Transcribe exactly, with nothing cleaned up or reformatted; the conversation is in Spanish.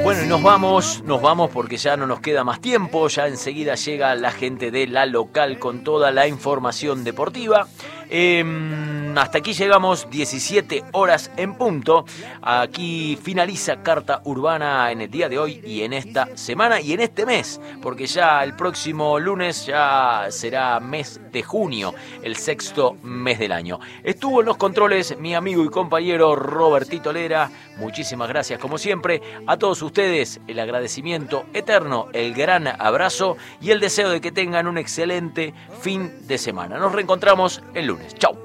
Bueno, y nos vamos, nos vamos porque ya no nos queda más tiempo, ya enseguida llega la gente de La Local con toda la información deportiva. Eh, hasta aquí llegamos, diecisiete horas en punto. Aquí finaliza Carta Urbana en el día de hoy y en esta semana y en este mes, porque ya el próximo lunes ya será mes de junio, el sexto mes del año. Estuvo en los controles mi amigo y compañero Robertito Lera. Muchísimas gracias como siempre. A todos ustedes el agradecimiento eterno, el gran abrazo y el deseo de que tengan un excelente fin de semana. Nos reencontramos el lunes. Chau.